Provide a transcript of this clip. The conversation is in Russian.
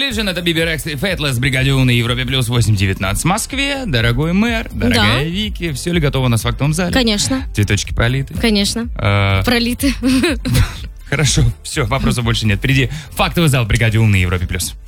Religion, это Биби Рекс и Faithless, Бригаде У на Европе Плюс 8:19 в Москве. Дорогой мэр, дорогая Вики, все ли готово у нас в актовом зале? Конечно. Цветочки политы? Конечно. Пролиты. Хорошо, все, вопросов больше нет. Впереди фактовый зал в Бригаде У на Европе Плюс.